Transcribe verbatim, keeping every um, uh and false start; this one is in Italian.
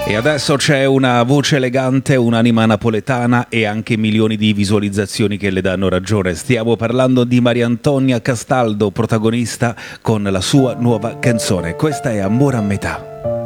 E adesso c'è una voce elegante, un'anima napoletana e anche milioni di visualizzazioni che le danno ragione. Stiamo parlando di Maria Antonia Castaldo, protagonista con la sua nuova canzone. Questa è Amore a metà.